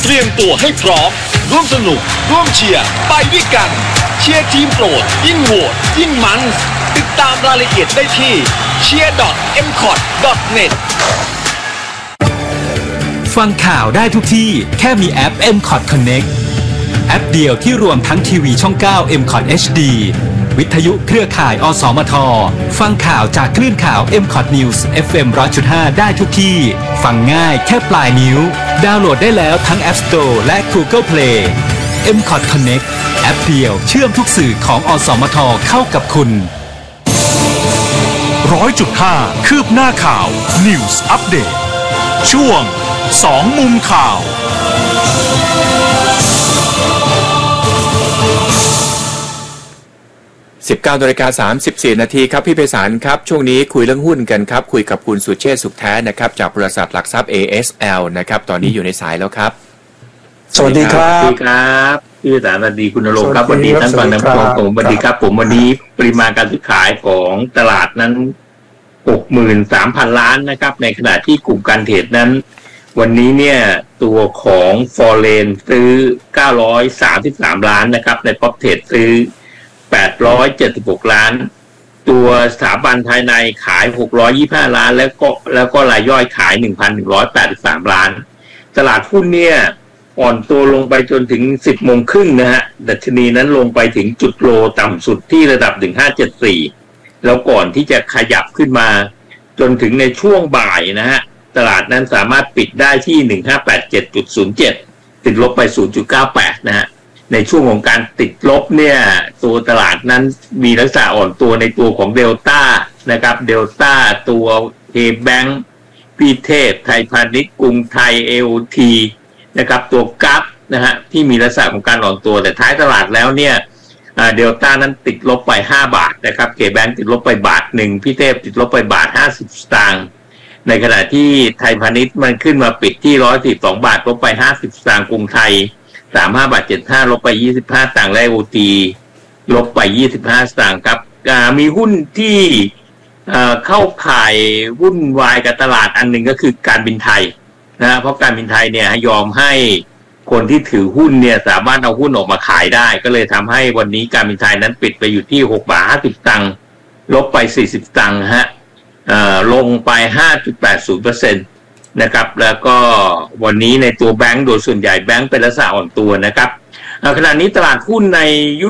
รียมตัวให้พร้อมร่วมสนุกร่วมเชียร์ไปด้วยกันเชียร์ทีมโปรดยิ่งโหวตยิ่งมันติดตามรายละเอียดได้ที่ cheer.mcot.net ฟังข่าวได้ทุกที่แค่มีแอป MCOT Connect แอปเดียวที่รวมทั้งทีวีช่อง 9 MCOT HD วิทยุเครือข่ายอสมทฟังข่าวจากคลื่นข่าว MCOT News FM 100.5 ได้ทุกที่ฟังง่ายแค่ปลายนิ้วดาวน์โหลดได้แล้วทั้ง App Store และ Google Play MCOT Connect แอปเดียวเชื่อมทุกสื่อของอสมทเข้ากับคุณ 100.5 คืบหน้าข่าว News Update ช่วง2มุมข่าว 19:34 นาทีครับพี่ไพศาลครับช่วงนี้คุยเรื่องหุ้นกันครับคุยกับคุณสุเชษฐ์สุขแท้นะครับจากบริษัทหลักทรัพย์ ASL นะครับตอนนี้อยู่ในสายแล้วครับสวัสดีครับสวัสดีครับพี่สวัสดีคุณณรงค์ครับวันนี้ท่านฟังนะผมสวัสดีครับผมวันนี้ปริมาณการซื้อขายของตลาดนั้น 63,000 ล้านนะครับในขณะที่กลุ่มการเทรดนั้นวันนี้เนี่ยตัวของฟอเรนซื้อ933ล้านนะครับในป๊อปเทรดซื้อ876ล้านตัวสถาบันภายในขาย625ล้านแล้วก็รายย่อยขาย 1,183 ล้านตลาดหุ้นเนี่ยอ่อนตัวลงไปจนถึง 10:30 น.นะฮะดัชนีนั้นลงไปถึงจุดโลต่ำสุดที่ระดับ1574แล้วก่อนที่จะขยับขึ้นมาจนถึงในช่วงบ่ายนะฮะตลาดนั้นสามารถปิดได้ที่ 1587.07 ติดลบไป 0.98 นะฮะในช่วงของการติดลบเนี่ยตัวตลาดนั้นมีลักษณะอ่อนตัวในตัวของเดลต้านะครับเดลต้าตัวเอแบงค์พีเทพไทยพาณิชย์กรุงไทย AOT นะครับตัวกัฟนะฮะที่มีลักษณะของการอ่อนตัวแต่ท้ายตลาดแล้วเนี่ยเดลต้านั้นติดลบไป5 บาทนะครับเคแบงค์ติดลบไปบาท1พี่เทพติดลบไปบาท50 สตางค์ในขณะที่ไทยพาณิชย์มันขึ้นมาปิดที่112 บาทลบไป50 สตางค์กรุงไทย35 บาท 75ลบไป25 สตางค์และ OT ลบไป25 สตางค์ครับมีหุ้นที่เข้าข่ายวุ่นวายกับตลาดอันหนึ่งก็คือการบินไทยนะเพราะการบินไทยเนี่ยยอมให้คนที่ถือหุ้นเนี่ยสามารถเอาหุ้นออกมาขายได้ก็เลยทำให้วันนี้การบินไทยนั้นปิดไปอยู่ที่6 บาท 50 สตางค์ลบไป40 สตางค์ฮะลงไป 5.80% นะครับแล้วก็วันนี้ในตัวแบงก์โดยส่วนใหญ่แบงก์เป็นลักษณะอ่อนตัวนะครับขณะนี้ตลาดหุ้นใน